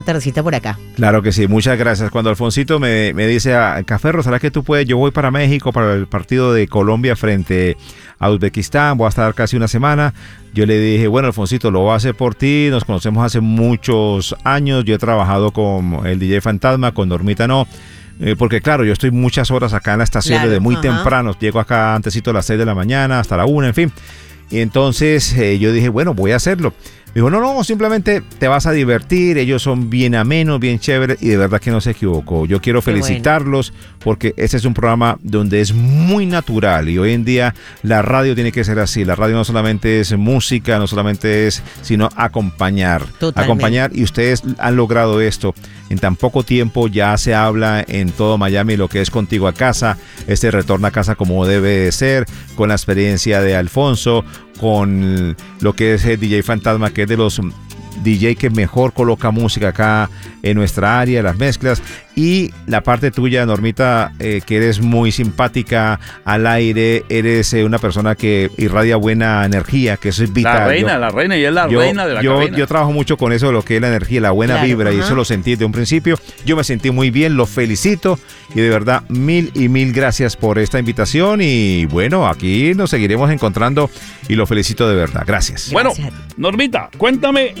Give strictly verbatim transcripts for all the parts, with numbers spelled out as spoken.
tardecita por acá. Claro que sí, muchas gracias. Cuando Alfonsito me, me dice, ah, Caferro, ¿será que tú puedes? Yo voy para México para el partido de Colombia frente a Uzbekistán, voy a estar casi una semana. Yo le dije, bueno, Alfonsito, lo voy a hacer por ti, nos conocemos hace muchos años, yo he trabajado con el D J Fantasma, con Normita no, eh, porque claro, yo estoy muchas horas acá en la estación Claro, desde muy ajá. temprano, llego acá antesito a las seis de la mañana, hasta la una, en fin. Y entonces eh, yo dije, bueno, voy a hacerlo. Me dijo, no, no, simplemente te vas a divertir, ellos son bien amenos, bien chéveres y de verdad que no se equivocó. Yo quiero felicitarlos porque este es un programa donde es muy natural y hoy en día la radio tiene que ser así. La radio no solamente es música, no solamente es, sino acompañar. Totalmente. Acompañar y ustedes han logrado esto. En tan poco tiempo ya se habla en todo Miami lo que es Contigo a Casa, este retorno a casa como debe de ser, con la experiencia de Alfonso, con lo que es el D J Fantasma, que es de los D J que mejor coloca música acá en nuestra área, las mezclas, y la parte tuya, Normita, eh, que eres muy simpática al aire, eres eh, una persona que irradia buena energía, que eso es vital. La reina, yo, la reina, y es la yo, reina de la yo, cabina. Yo trabajo mucho con eso, lo que es la energía, la buena Claro, vibra, ajá. y eso lo sentí de un principio. Yo me sentí muy bien, lo felicito, y de verdad, mil y mil gracias por esta invitación, y bueno, aquí nos seguiremos encontrando, y lo felicito de verdad. Gracias. Bueno, Gracias. Normita, cuéntame,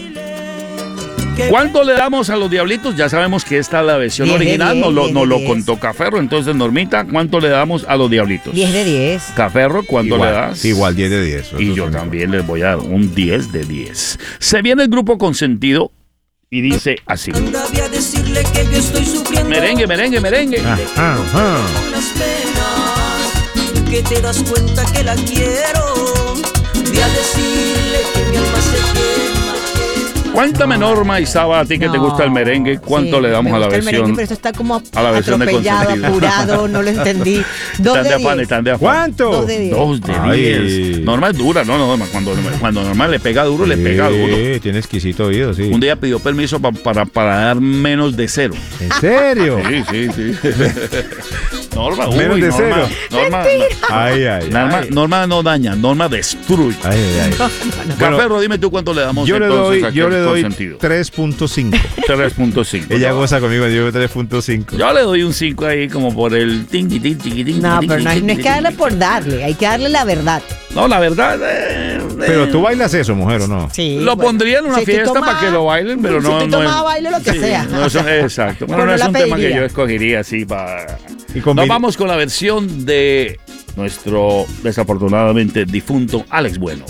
¿cuánto le damos a los Diablitos? Ya sabemos que esta es la versión diez de original, diez, nos lo, diez nos de lo diez. contó Caferro. Entonces, Normita, ¿cuánto le damos a los Diablitos? diez de diez. Caferro, ¿cuánto igual, le das? Igual, diez de diez. Y yo también les voy a dar un diez de diez. Se viene el grupo Consentido y dice así. Voy a decirle que yo estoy sufriendo Merengue, merengue, merengue. Ajá, ajá. unas penas, que te das cuenta que la quiero. Voy a decirle que mi alma se quema. Cuéntame, Norma y Saba, a ti que te No. gusta el merengue, ¿cuánto Sí, le damos me a la gusta el versión? merengue, pero esto está como a la versión de atropellado, Consentido. apurado, no lo entendí. Dos Están de de afán, diez. están de afán. ¿Cuánto? Dos de diez. Dos de Ay. diez. Norma es dura, no, no, cuando, cuando Norma le pega duro, le pega duro. Sí, tiene exquisito oído, sí. Un día pidió permiso pa- para, para dar menos de cero. ¿En serio? Sí, sí, sí. Norma, uy, Menos de Norma, cero. Norma, Ay, ay, Norma, ay. Norma no daña, Norma destruye. Ay, ay, ay. Bueno, Caferro, dime tú cuánto le damos yo le entonces doy, aquí yo al le doy Consentido. tres punto cinco. tres punto cinco. Ella goza conmigo, yo doy tres punto cinco. Yo le doy un cinco ahí como por el ting, ting, ting, ting, ting, No, ting, pero ting, no, es- ting, no es ting, que darle ting. por darle, hay que darle la verdad. No, la verdad. eh, Pero eh, tú bailas eso, mujer, ¿o no? Sí, Lo bueno. pondría en una Si estoy fiesta tomada, para que lo bailen, pero si no. estoy no tomada, es- baile lo que sí, sea. no es- exacto. Bueno, Pero no es la un tema que pediría. yo escogería así para. Y con Nos mi- vamos con la versión de nuestro desafortunadamente difunto Alex Bueno.